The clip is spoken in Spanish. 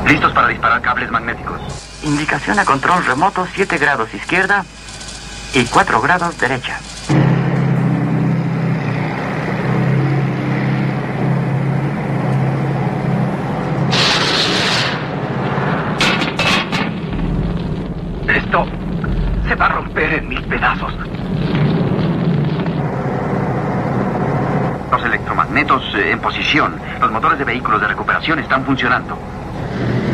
Listos para disparar cables magnéticos. Indicación a control remoto 7 grados izquierda y 4 grados derecha. Esto se va a romper en 1000 pedazos. Los electromagnetos en posición. Los motores de vehículos de recuperación están funcionando.